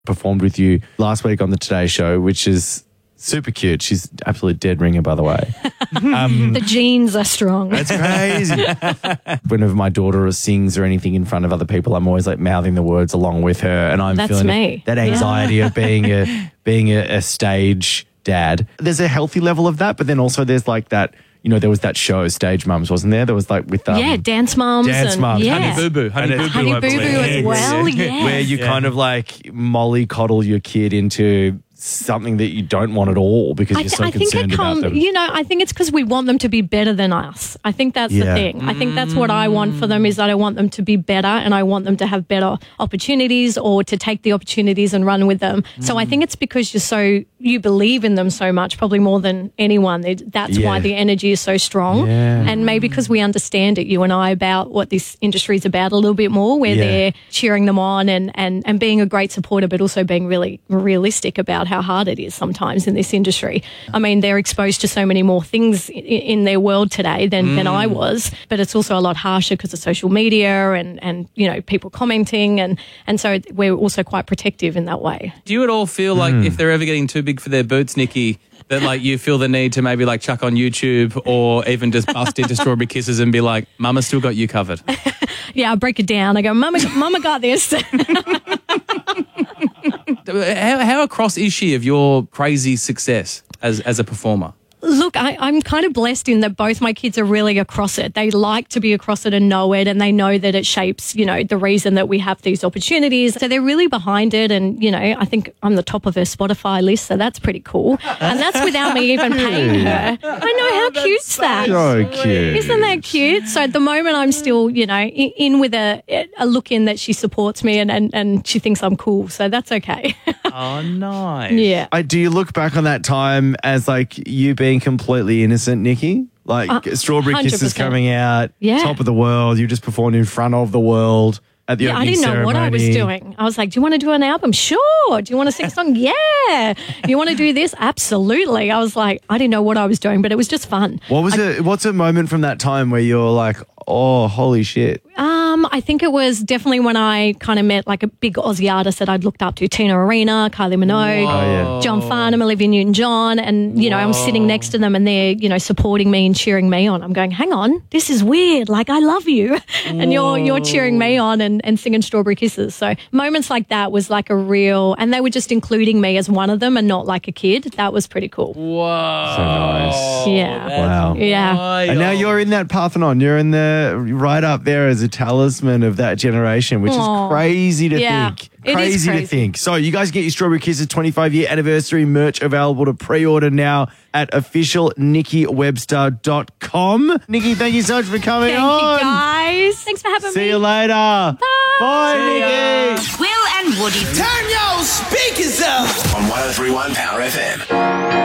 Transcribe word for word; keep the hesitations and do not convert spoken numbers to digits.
performed with you last week on the Today Show, which is super cute. She's absolute dead ringer, by the way. Um, the genes are strong. That's crazy. Whenever my daughter sings or anything in front of other people, I'm always like mouthing the words along with her, and I'm That's feeling me. that anxiety yeah. of being a being a, a stage dad. There's a healthy level of that, but then also there's like that. You know, there was that show, Stage Mums, wasn't there? There was like with um, yeah, Dance Mums, Dance and, Mums, yeah. Honey Boo Boo, Honey Boo Boo, Honey Boo Boo as well. Yeah, where you yeah. kind of like mollycoddle your kid into something that you don't want at all because I, you're so I think concerned it come, about them. You know, I think it's because we want them to be better than us. I think that's Yeah. the thing. I think that's what I want for them is that I want them to be better and I want them to have better opportunities or to take the opportunities and run with them. Mm. So I think it's because you're so, you believe in them so much, probably more than anyone. That's Yeah. why the energy is so strong. Yeah. And maybe because we understand it, you and I, about what this industry is about a little bit more, where Yeah. they're cheering them on and, and, and being a great supporter, but also being really realistic about how hard it is sometimes. Sometimes in this industry. I mean, they're exposed to so many more things in, in their world today than, mm. than I was, but it's also a lot harsher because of social media and, and you know, people commenting and, and so we're also quite protective in that way. Do you at all feel like mm. if they're ever getting too big for their boots, Nikki, that like you feel the need to maybe like chuck on YouTube or even just bust into Strawberry Kisses and be like, Mama's still got you covered? Yeah, I break it down. I go, Mama, Mama got this. How, how across is she of your crazy success as, as a performer? Look, I, I'm kind of blessed in that both my kids are really across it. They like to be across it and know it, and they know that it shapes, you know, the reason that we have these opportunities. So they're really behind it, and, you know, I think I'm the top of her Spotify list, so that's pretty cool. And that's without me even paying her. I know, how cute's that? So cute. Isn't that cute? So at the moment I'm still, you know, in, in with a, a look in that she supports me and, and, and she thinks I'm cool, so that's okay. Oh, nice. Yeah. I, do you look back on that time as like you being completely innocent, Nikki? Like Uh, Strawberry one hundred Kisses percent. coming out, Yeah. top of the world, you just performed in front of the world at the Yeah, I opening didn't know what I was ceremony. doing. I was like, do you want to do an album? Sure. Do you want to sing a song? Yeah. You want to do this? Absolutely. I was like, I didn't know what I was doing, but it was just fun. What was I, it? What's a moment from that time where you're like, oh, holy shit? Um, I think it was definitely when I kind of met like a big Aussie artist that I'd looked up to, Tina Arena, Kylie Minogue, Oh, yeah. John Farnham, Olivia Newton-John, and, you know, I'm sitting next to them and they're, you know, supporting me and cheering me on. I'm going, hang on, this is weird. Like, I love you. And you're you're cheering me on and, and singing Strawberry Kisses. So moments like that was like a real, and they were just including me as one of them and not like a kid. That was pretty cool. Whoa. So nice. Yeah. Wow. Yeah. And now you're in that Parthenon. You're in the right up there as a talisman of that generation, which Aw. is crazy to Yeah. think. It is Crazy to crazy. think. So you guys get your Strawberry Kisses twenty-five year anniversary merch available to pre-order now at official nikki webster dot com. Nikki, thank you so much for coming Thank on. you, guys. Thanks for having See me. you later. Bye. Bye, Nikki. Will and Woody. Turn your speakers up on one oh three point one Power F M.